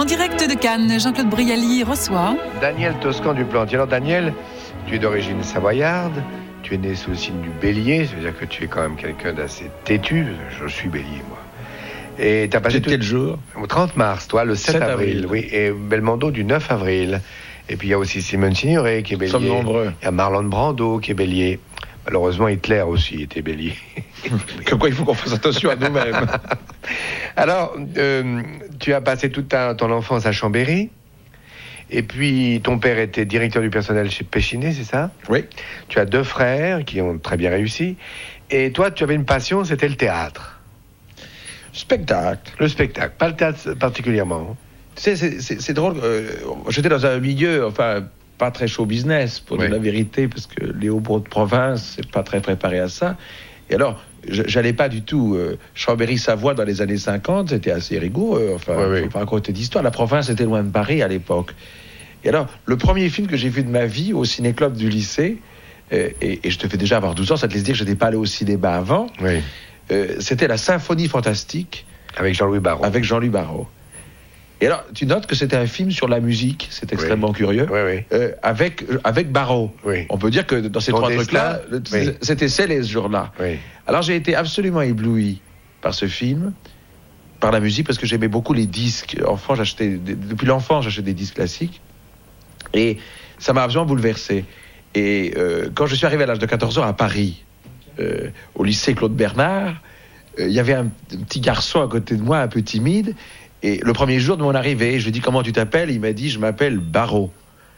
direct de Cannes, Jean-Claude Brialy reçoit Daniel Toscan du Plantier. Alors Daniel, tu es d'origine savoyarde, tu es né sous le signe du Bélier, ça veut dire que tu es quand même quelqu'un d'assez têtu. Je suis Bélier, moi. Et tu as passé quel jour? Au 30 mars, toi, le 7 avril. Oui, et Belmondo du 9 avril. Et puis il y a aussi Simone Signoret qui est Bélier. Nous sommes nombreux. Il y a Marlon Brando qui est Bélier. Malheureusement, Hitler aussi était Bélier. Comme quoi, il faut qu'on fasse attention à nous-mêmes. Alors, tu as passé toute ton enfance à Chambéry. Et puis, ton père était directeur du personnel chez Péchinet, c'est ça? Oui. Tu as 2 frères qui ont très bien réussi. Et toi, tu avais une passion, c'était le théâtre. Spectacle. Le spectacle, pas le théâtre particulièrement. Tu sais, c'est drôle. J'étais dans un milieu, pas très show business, pour dire la vérité, parce que les hauts-bourgs de province, c'est pas très préparé à ça. Et alors, j'allais pas du tout. Chambéry-Savoie, dans les années 50, c'était assez rigoureux. Faut pas raconter d'histoire. La province était loin de Paris à l'époque. Et alors, le premier film que j'ai vu de ma vie au ciné-club du lycée, et je te fais déjà avoir 12 ans, ça te laisse dire que je n'étais pas allé au cinéma avant, c'était La Symphonie Fantastique. Avec Jean-Louis Barrault. Et alors, tu notes que c'était un film sur la musique, c'est extrêmement curieux, avec Barrault. Oui. On peut dire que dans ces 3 trucs-là, c'était scellé ce jour-là. Oui. Alors j'ai été absolument ébloui par ce film, par la musique, parce que j'aimais beaucoup les disques. Depuis l'enfance, j'achetais des disques classiques. Et ça m'a absolument bouleversé. Et quand je suis arrivé à l'âge de 14 ans à Paris, au lycée Claude Bernard, il y avait un petit garçon à côté de moi, un peu timide. Et le premier jour de mon arrivée, je lui ai dit « Comment tu t'appelles ?» Il m'a dit « Je m'appelle Barrault. »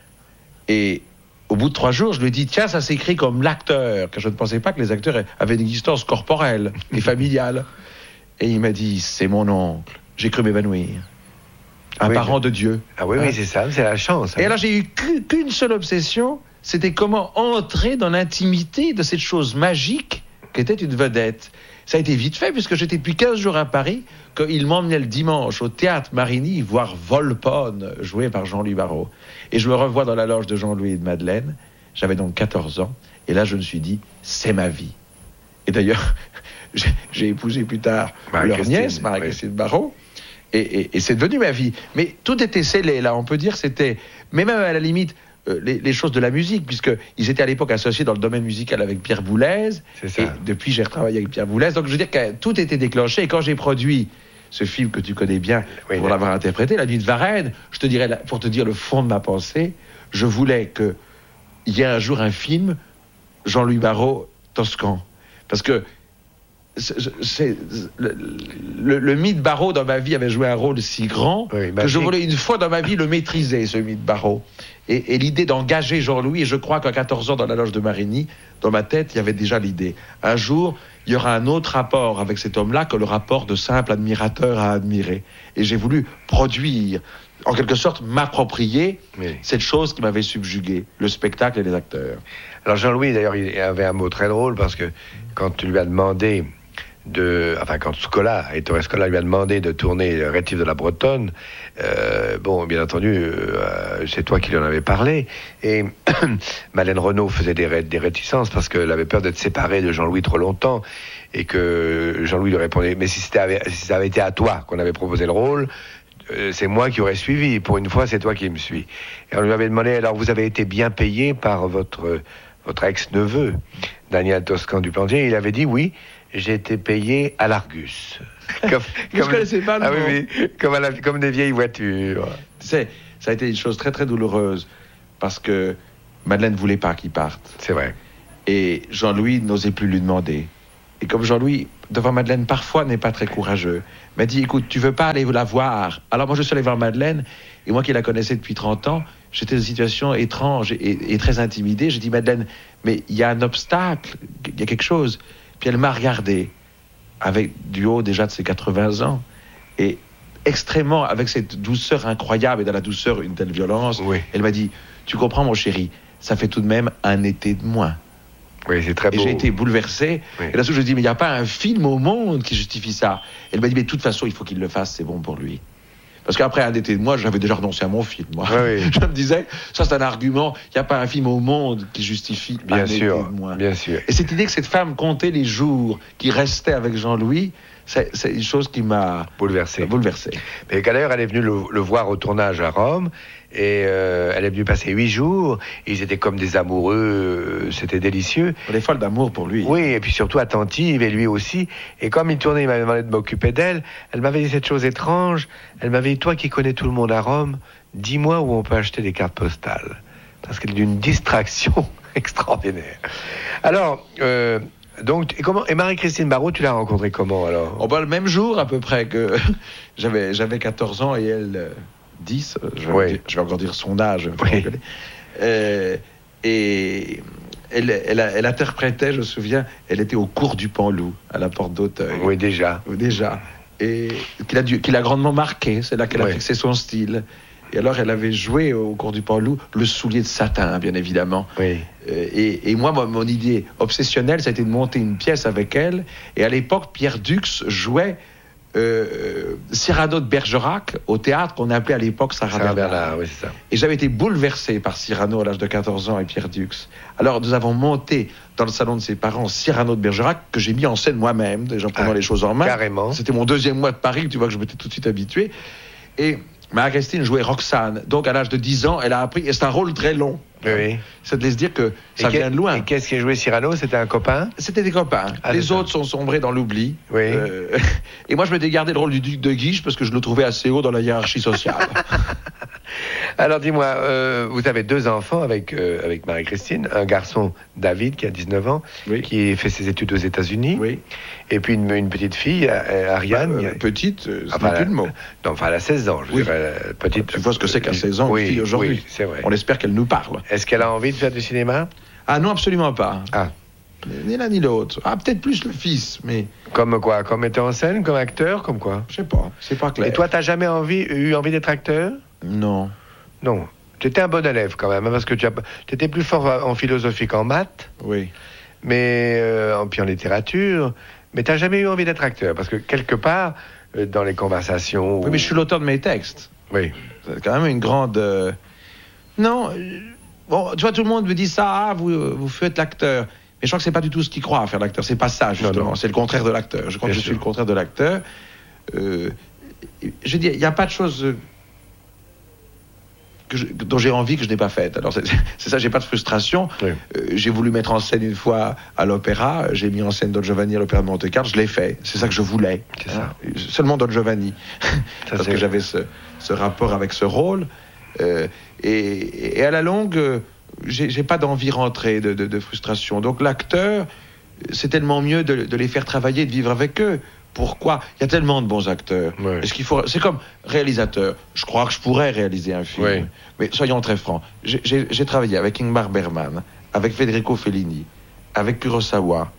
Et au bout de 3 jours, je lui ai dit « Tiens, ça s'écrit comme l'acteur », car je ne pensais pas que les acteurs avaient une existence corporelle et familiale. Et il m'a dit « C'est mon oncle. » J'ai cru m'évanouir. Un parent de Dieu. Ah oui, c'est ça, c'est la chance. Et alors j'ai eu qu'une seule obsession, c'était comment entrer dans l'intimité de cette chose magique qu'était une vedette. Ça a été vite fait, puisque j'étais depuis 15 jours à Paris, qu'il m'emmenait le dimanche au Théâtre Marigny voir Volpone, joué par Jean-Louis Barrault. Et je me revois dans la loge de Jean-Louis et de Madeleine. J'avais donc 14 ans. Et là, je me suis dit, c'est ma vie. Et d'ailleurs, j'ai épousé plus tard leur nièce, Marie-Christine Barrault. Et c'est devenu ma vie. Mais tout était scellé, là. On peut dire que c'était... Mais même à la limite... Les choses de la musique, puisqu'ils étaient à l'époque associés dans le domaine musical avec Pierre Boulez. C'est ça. Et depuis, j'ai retravaillé avec Pierre Boulez. Donc, je veux dire que tout était déclenché. Et quand j'ai produit ce film que tu connais bien, pour l'avoir interprété, La Nuit de Varennes, je te dirais, pour te dire le fond de ma pensée, je voulais qu'il y ait un jour un film Jean-Louis Barrault Toscan. Parce que le mythe Barrault dans ma vie avait joué un rôle si grand que je voulais une fois dans ma vie le maîtriser, ce mythe Barrault. Et l'idée d'engager Jean-Louis, et je crois qu'à 14 ans dans la loge de Marigny, dans ma tête, il y avait déjà l'idée. Un jour, il y aura un autre rapport avec cet homme-là que le rapport de simple admirateur à admirer. Et j'ai voulu produire, en quelque sorte, m'approprier cette chose qui m'avait subjugué, le spectacle et les acteurs. Alors Jean-Louis, d'ailleurs, il avait un mot très drôle, parce que quand tu lui as demandé quand Scola, Ettore Scola lui a demandé de tourner Rétif de la Bretonne, bien entendu, c'est toi qui lui en avais parlé, et Madeleine Renaud faisait des réticences parce qu'elle avait peur d'être séparée de Jean-Louis trop longtemps, et que Jean-Louis lui répondait, mais si ça avait été à toi qu'on avait proposé le rôle, c'est moi qui aurais suivi, pour une fois c'est toi qui me suis. Et on lui avait demandé, alors vous avez été bien payé par votre ex-neveu, Daniel Toscan du Plantier, et il avait dit oui, j'ai été payé à l'Argus. Je ne connaissais pas le mot. Comme des vieilles voitures. Tu sais, ça a été une chose très très douloureuse, parce que Madeleine ne voulait pas qu'il parte. C'est vrai. Et Jean-Louis n'osait plus lui demander. Et comme Jean-Louis, devant Madeleine, parfois n'est pas très courageux, m'a dit, écoute, tu veux pas aller la voir? Alors moi je suis allé voir Madeleine, et moi qui la connaissais depuis 30 ans, j'étais dans une situation étrange et très intimidée. J'ai dit, Madeleine, mais il y a un obstacle, il y a quelque chose. Puis elle m'a regardé, avec du haut déjà de ses 80 ans, et extrêmement, avec cette douceur incroyable, et dans la douceur une telle violence, elle m'a dit, tu comprends mon chéri, ça fait tout de même un été de moins. Oui, c'est très beau. Et j'ai été bouleversé. Et là-dessus, je me dis, mais il n'y a pas un film au monde qui justifie ça. Elle m'a dit, mais de toute façon, il faut qu'il le fasse, c'est bon pour lui. Parce qu'après un été de moi, j'avais déjà renoncé à mon film. Moi. Je me disais, ça c'est un argument, il n'y a pas un film au monde qui justifie un été de moi. Bien sûr. Et cette idée que cette femme comptait les jours qui restaient avec Jean-Louis, c'est une chose qui m'a bouleversé. Mais d'ailleurs, elle est venue le voir au tournage à Rome, et elle est venue passer 8 jours. Ils étaient comme des amoureux, c'était délicieux. Elle est folle d'amour pour lui. Oui, et puis surtout attentive, et lui aussi. Et comme il tournait, il m'avait demandé de m'occuper d'elle. Elle m'avait dit cette chose étrange. Elle m'avait dit, toi qui connais tout le monde à Rome, dis-moi où on peut acheter des cartes postales. Parce qu'elle est d'une distraction extraordinaire. Alors, donc, et Marie-Christine Barrault, tu l'as rencontrée comment alors? Le même jour à peu près que j'avais 14 ans et elle 10. Je vais encore dire son âge. Oui. Et elle interprétait, je me souviens, elle était au cours du Panloup, à la porte d'Auteuil. Oui, déjà. Et qu'il a grandement marqué. C'est là qu'elle a fixé son style. Et alors, elle avait joué au cours du Panloup le soulier de satin, bien évidemment. Oui. Et moi, mon idée obsessionnelle, ça a été de monter une pièce avec elle. Et à l'époque, Pierre Dux jouait Cyrano de Bergerac au théâtre qu'on appelait à l'époque Sarah Bernard. Oui, c'est ça. Et j'avais été bouleversé par Cyrano à l'âge de 14 ans et Pierre Dux. Alors, nous avons monté dans le salon de ses parents Cyrano de Bergerac, que j'ai mis en scène moi-même, déjà en prenant les choses en main. Carrément. C'était mon 2e mois de Paris, tu vois que je m'étais tout de suite habitué. Et Marie-Christine jouait Roxane. Donc, à l'âge de 10 ans, elle a appris. Et c'est un rôle très long. Oui. Ça te laisse dire que ça vient de loin. Et qu'est-ce qui a joué Cyrano? C'était un copain? C'était des copains. Les autres sont sombrés dans l'oubli. Oui. Et moi, je m'étais gardé le rôle du duc de Guiche parce que je le trouvais assez haut dans la hiérarchie sociale. Alors, dis-moi, vous avez 2 enfants avec Marie-Christine. Un garçon, David, qui a 19 ans, qui fait ses études aux États-Unis. Oui. Et puis une petite fille, Ariane. Petite, c'est plus le mot. Non, enfin, elle a 16 ans. Je dirais, petite. Tu vois ce que c'est qu'à 16 ans, une fille aujourd'hui. Oui, c'est vrai. On espère qu'elle nous parle. Est-ce qu'elle a envie de faire du cinéma? Ah non, absolument pas. Ah. Ni l'un ni l'autre. Ah, peut-être plus le fils, mais... Comme quoi? Comme metteur en scène? Comme acteur? Comme quoi? Je sais pas, c'est pas clair. Et toi, t'as jamais eu envie d'être acteur? Non. Non. Tu étais un bon élève quand même, parce que tu étais plus fort en philosophie qu'en maths. Oui. Mais, puis en littérature. Mais t'as jamais eu envie d'être acteur, parce que quelque part, dans les conversations... Oui, mais je suis l'auteur de mes textes. Oui. C'est quand même une grande... Non, bon, tu vois, tout le monde me dit ça, vous faites l'acteur. Mais je crois que c'est pas du tout ce qu'il croit à faire l'acteur. C'est pas ça, justement. Non. C'est le contraire de l'acteur. Je crois que je suis le contraire de l'acteur. Je veux dire, il n'y a pas de chose dont j'ai envie que je n'ai pas faite. Alors, c'est ça, j'ai pas de frustration. Oui. J'ai voulu mettre en scène une fois à l'opéra. J'ai mis en scène Don Giovanni à l'opéra de Monte-Carlo. Je l'ai fait. C'est ça que je voulais. C'est ça. Seulement Don Giovanni. Parce que j'avais ce rapport avec ce rôle. Et à la longue, j'ai pas d'envie rentrée, de frustration. Donc l'acteur, c'est tellement mieux de les faire travailler, de vivre avec eux. Pourquoi? Il y a tellement de bons acteurs. Oui. Est-ce qu'il faut... C'est comme réalisateur. Je crois que je pourrais réaliser un film. Oui. Mais soyons très francs. J'ai travaillé avec Ingmar Bergman, avec Federico Fellini, avec Kurosawa.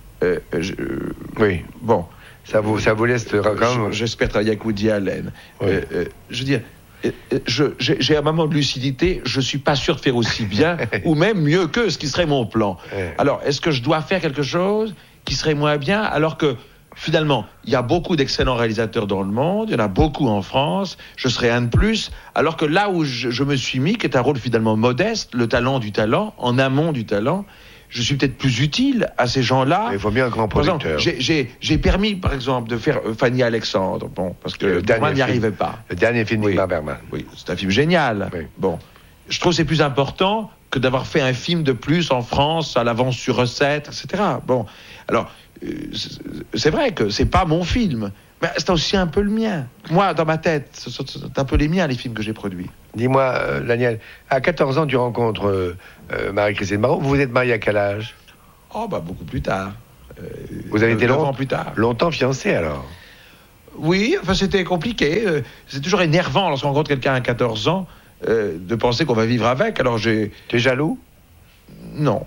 Oui. Bon. Ça vous laisse... J'espère travailler avec Woody Allen. Oui. Je veux dire... j'ai un moment de lucidité, je suis pas sûr de faire aussi bien ou même mieux que ce qui serait mon plan. Alors, est-ce que je dois faire quelque chose qui serait moins bien alors que finalement, il y a beaucoup d'excellents réalisateurs dans le monde, il y en a beaucoup en France, je serais un de plus, alors que là où je me suis mis, qui est un rôle finalement modeste, le talent du talent, en amont du talent, je suis peut-être plus utile à ces gens-là. Il faut bien un grand producteur. Par exemple, j'ai permis, par exemple, de faire Fanny Alexandre, bon, parce que Bergman n'y arrivait pas. Le dernier film d'Ingmar Bergman. Oui, c'est un film génial. Oui. Bon, je trouve que c'est plus important que d'avoir fait un film de plus en France, à l'avance sur recette, etc. Bon, alors, c'est vrai que c'est pas mon film, mais c'est aussi un peu le mien. Moi, dans ma tête, c'est un peu les miens, les films que j'ai produits. Dis-moi, Daniel, à 14 ans, tu rencontres Marie-Christine Barrault. Vous vous êtes mariés à quel âge? Oh, bah, beaucoup plus tard. Vous avez été plus tard. Longtemps fiancés, alors? Oui, enfin, c'était compliqué. C'est toujours énervant lorsqu'on rencontre quelqu'un à 14 ans de penser qu'on va vivre avec. Alors, T'es jaloux? Non.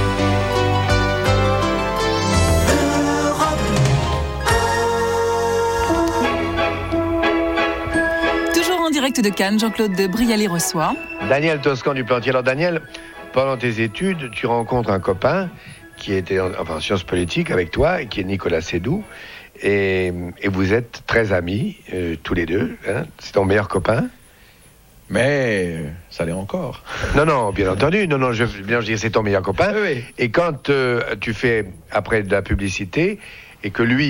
Direct de Cannes, Jean-Claude Brialy reçoit Daniel Toscan du Plantier. Alors Daniel, pendant tes études, tu rencontres un copain qui était en sciences politiques avec toi, qui est Nicolas Seydoux, et vous êtes très amis, tous les deux. Hein. C'est ton meilleur copain? Mais ça l'est encore. Non, bien entendu. Non, je veux dire, c'est ton meilleur copain. Oui. Et quand tu fais après de la publicité, et que lui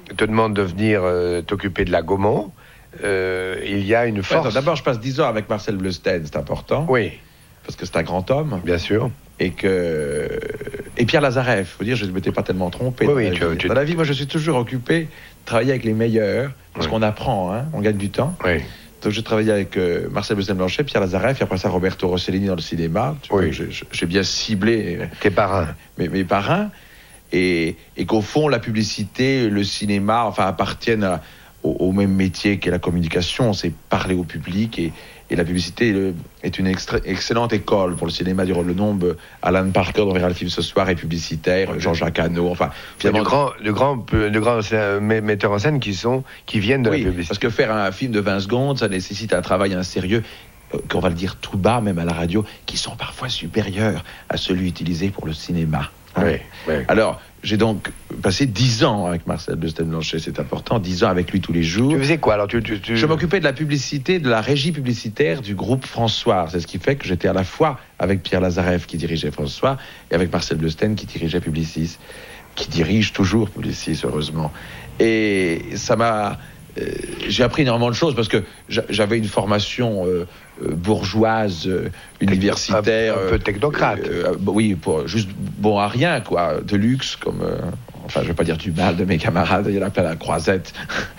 te demande de venir t'occuper de la Gaumont, il y a une force. Attends, d'abord, je passe 10 ans avec Marcel Bleustein, c'est important. Oui, Parce que c'est un grand homme. bien sûr. Et Pierre Lazarev, il faut dire, je ne m'étais pas tellement trompé. Dans la vie, moi, je suis toujours occupé de travailler avec les meilleurs, parce qu'on apprend, hein, on gagne du temps. Oui. Donc, j'ai travaillé avec Marcel Bleustein-Blanchet, Pierre Lazarev, et après ça, Roberto Rossellini dans le cinéma. Oui. J'ai bien ciblé Tes parrains. mes parrains. Et qu'au fond, la publicité, le cinéma, enfin, appartiennent au même métier qu'est la communication. C'est parler au public. Et la publicité est une excellente école pour le cinéma du rôle. Le nombre, Alan Parker, dont on verra le film ce soir, est publicitaire, Jean-Jacques Hano, enfin... De grands metteurs en scène qui viennent de la publicité. Parce que faire un film de 20 secondes, ça nécessite un travail, un sérieux, qu'on va le dire tout bas, même à la radio, qui sont parfois supérieurs à celui utilisé pour le cinéma. Oui. Alors, j'ai donc passé 10 ans avec Marcel Bleustein-Blanchet, c'est important, 10 ans avec lui tous les jours. Tu faisais quoi alors Je m'occupais de la publicité, de la régie publicitaire du groupe François. C'est ce qui fait que j'étais à la fois avec Pierre Lazarev qui dirigeait François et avec Marcel Bleustein qui dirigeait Publicis, qui dirige toujours Publicis, heureusement. Et ça m'a... j'ai appris énormément de choses parce que j'avais une formation bourgeoise, universitaire. Un peu technocrate. Oui, juste bon à rien, quoi, de luxe, comme. Enfin, je ne vais pas dire du mal de mes camarades, il y en a plein à la Croisette,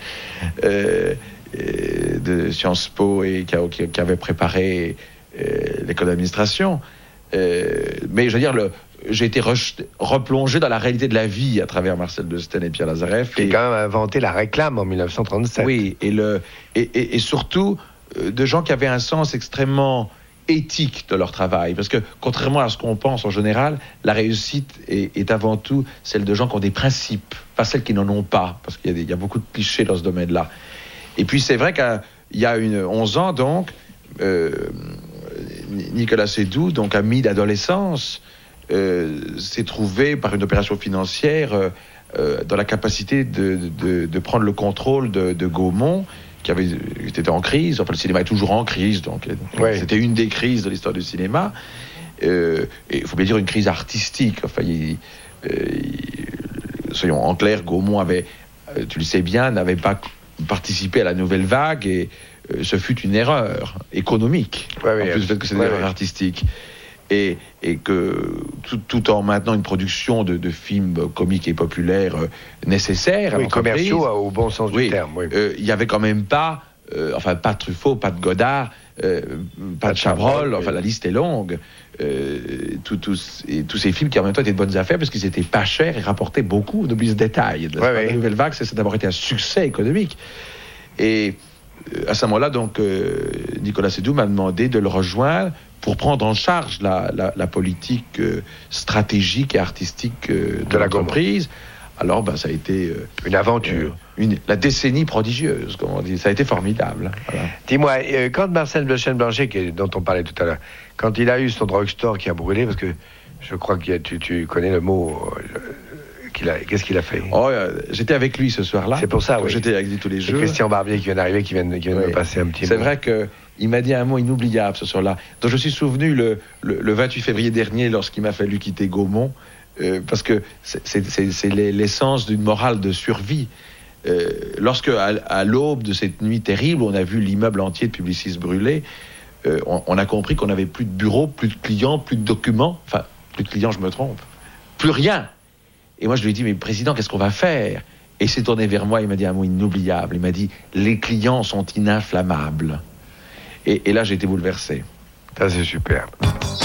de Sciences Po, et qui avait préparé l'école d'administration. Mais je veux dire, j'ai été replongé dans la réalité de la vie à travers Marcel Bleustein et Pierre Lazarev. Qui a quand même inventé la réclame en 1937. Oui, et surtout de gens qui avaient un sens extrêmement éthique de leur travail. Parce que, contrairement à ce qu'on pense en général, la réussite est avant tout celle de gens qui ont des principes, pas celles qui n'en ont pas. Parce qu'il y a beaucoup de clichés dans ce domaine-là. Et puis, c'est vrai qu'il y a 11 ans, donc, Nicolas Seydoux, donc ami d'adolescence, s'est trouvé par une opération financière dans la capacité de prendre le contrôle de Gaumont, qui était en crise. Enfin, le cinéma est toujours en crise, donc c'était une des crises de l'histoire du cinéma. Et il faut bien dire une crise artistique. Enfin, soyons en clair, Gaumont avait, tu le sais bien, n'avait pas participé à la nouvelle vague, et ce fut une erreur économique, en plus du fait que c'est une erreur artistique. Et que tout en maintenant une production de films comiques et populaires nécessaires, commerciaux au bon sens du terme. Il n'y avait quand même pas, pas de Truffaut, pas de Godard, pas de Chabrol, enfin la liste est longue. Tous ces films qui en même temps étaient de bonnes affaires parce qu'ils étaient pas chers et rapportaient beaucoup. On oublie ce détail. La nouvelle vague, ça a d'abord été un succès économique. Et à ce moment-là, donc, Nicolas Seydoux m'a demandé de le rejoindre pour prendre en charge la politique stratégique et artistique de l'entreprise. Alors, ça a été... une aventure. La décennie prodigieuse, comme on dit. Ça a été formidable. Voilà. Dis-moi, quand Marcel Bleustein-Blanchet, dont on parlait tout à l'heure, quand il a eu son drugstore qui a brûlé, parce que je crois que tu connais le mot... qu'est-ce qu'il a fait? J'étais avec lui ce soir-là. C'est pour ça, oui. J'étais avec lui tous les jours. C'est Christian Barbier qui vient d'arriver, qui vient de me passer un petit mot. C'est vrai qu'il m'a dit un mot inoubliable ce soir-là, dont je suis souvenu le 28 février dernier, lorsqu'il m'a fallu quitter Gaumont, parce que c'est l'essence d'une morale de survie. Lorsque, à l'aube de cette nuit terrible, on a vu l'immeuble entier de Publicis brûler, on a compris qu'on n'avait plus de bureau, plus de clients, plus de documents. Enfin, plus de clients, je me trompe. Plus rien. Et moi, je lui ai dit, mais président, qu'est-ce qu'on va faire? Et il s'est tourné vers moi, il m'a dit un mot inoubliable. Il m'a dit, les clients sont ininflammables. Et là, j'ai été bouleversé. Ça, c'est superbe.